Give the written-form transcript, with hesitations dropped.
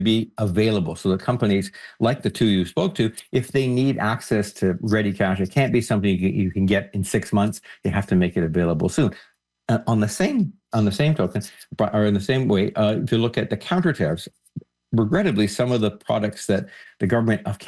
be available so that companies like the two you spoke to, if they need access to ready cash, it can't be something you can get in 6 months. You have to make it available soon. On the same token, or in the same way, if you look at the counter tariffs, regrettably, some of the products that the government of